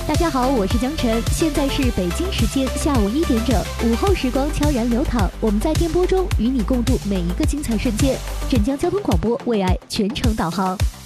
大家好，我是江晨，现在是北京时间下午1点整，午后时光悄然流淌，我们在电波中与你共度每一个精彩瞬间。镇江交通广播为爱全程导航。